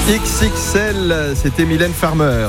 XXL, c'était Mylène Farmer.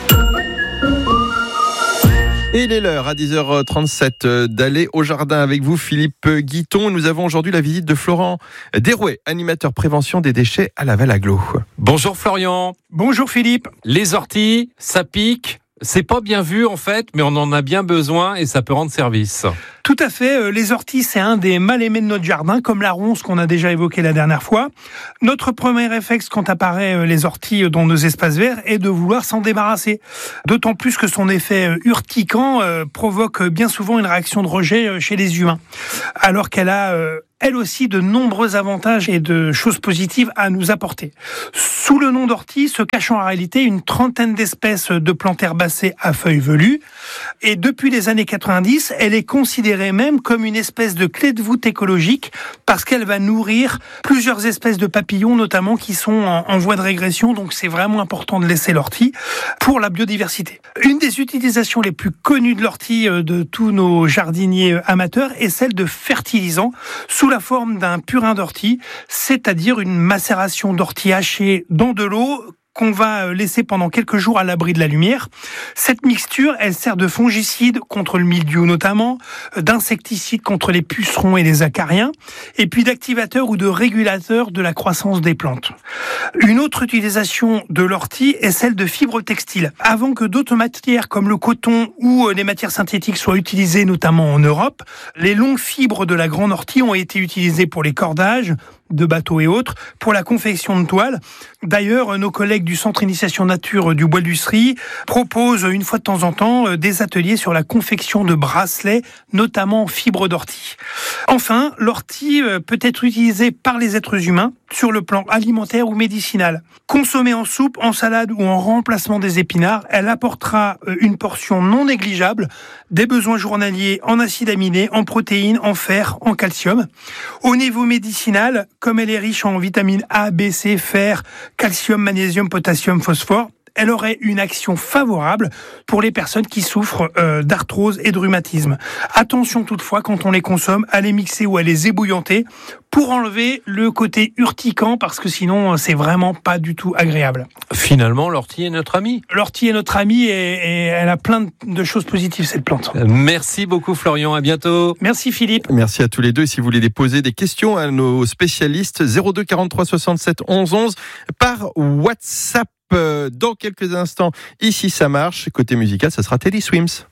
Et il est l'heure, à 10h37, d'aller au jardin avec vous, Philippe Guiton. Nous avons aujourd'hui la visite de Florent Derouet, animateur prévention des déchets à Laval-Agglo. Bonjour Florian. Bonjour Philippe. Les orties, ça pique. C'est pas bien vu en fait, mais on en a bien besoin et ça peut rendre service. Tout à fait, les orties, c'est un des mal-aimés de notre jardin, comme la ronce qu'on a déjà évoqué la dernière fois. Notre premier réflexe quand apparaît les orties dans nos espaces verts est de vouloir s'en débarrasser. D'autant plus que son effet urticant provoque bien souvent une réaction de rejet chez les humains. Alors qu'elle a elle aussi de nombreux avantages et de choses positives à nous apporter. Sous le nom d'ortie se cache en réalité une trentaine d'espèces de plantes herbacées à feuilles velues. Et depuis les années 90, elle est considérée même comme une espèce de clé de voûte écologique parce qu'elle va nourrir plusieurs espèces de papillons notamment qui sont en voie de régression. Donc c'est vraiment important de laisser l'ortie pour la biodiversité. Une des utilisations les plus connues de l'ortie de tous nos jardiniers amateurs est celle de fertilisants sous la forme d'un purin d'ortie, c'est-à-dire une macération d'ortie hachée dans de l'eau qu'on va laisser pendant quelques jours à l'abri de la lumière. Cette mixture, elle sert de fongicide contre le mildiou notamment, d'insecticide contre les pucerons et les acariens, et puis d'activateur ou de régulateur de la croissance des plantes. Une autre utilisation de l'ortie est celle de fibres textiles. Avant que d'autres matières comme le coton ou les matières synthétiques soient utilisées notamment en Europe, les longues fibres de la grande ortie ont été utilisées pour les cordages de bateaux et autres, pour la confection de toiles. D'ailleurs, nos collègues du Centre Initiation Nature du Bois-d'Ussery proposent une fois de temps en temps des ateliers sur la confection de bracelets, notamment en fibres d'ortie. Enfin, l'ortie peut être utilisée par les êtres humains sur le plan alimentaire ou médicinal. Consommée en soupe, en salade ou en remplacement des épinards, elle apportera une portion non négligeable des besoins journaliers en acides aminés, en protéines, en fer, en calcium. Au niveau médicinal, comme elle est riche en vitamines A, B, C, fer, calcium, magnésium, potassium, phosphore, elle aurait une action favorable pour les personnes qui souffrent d'arthrose et de rhumatisme. Attention toutefois, quand on les consomme, à les mixer ou à les ébouillanter pour enlever le côté urticant, parce que sinon, c'est vraiment pas du tout agréable. Finalement, l'ortie est notre amie. L'ortie est notre amie et elle a plein de choses positives, cette plante. Merci beaucoup Florian, à bientôt. Merci Philippe. Merci à tous les deux. Si vous voulez poser des questions à nos spécialistes, 02 43 67 11 11 par WhatsApp. Dans quelques instants, ici ça marche. Côté musical, ça sera Teddy Swims.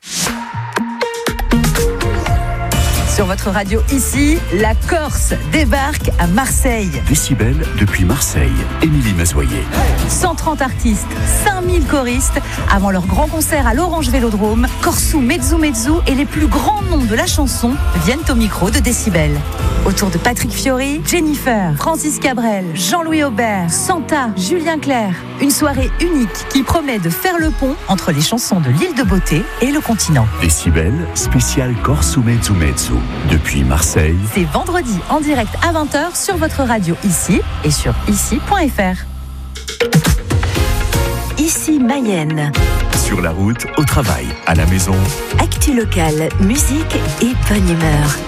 Sur votre radio ici, la Corse débarque à Marseille. Décibel depuis Marseille. Émilie Mazoyer. 130 artistes, 5000 choristes. Avant leur grand concert à l'Orange Vélodrome, Corsou, Mezzu Mezzu et les plus grands noms de la chanson viennent au micro de Décibel. Autour de Patrick Fiori, Jennifer, Francis Cabrel, Jean-Louis Aubert, Santa, Julien Clerc. Une soirée unique qui promet de faire le pont entre les chansons de l'île de Beauté et le continent. Décibel, spécial Corsou Mezzu Mezzu. Depuis Marseille. C'est vendredi en direct à 20h sur votre radio ici et sur ici.fr. Ici Mayenne. Sur la route, au travail, à la maison. Actu locale, musique et bonne humeur.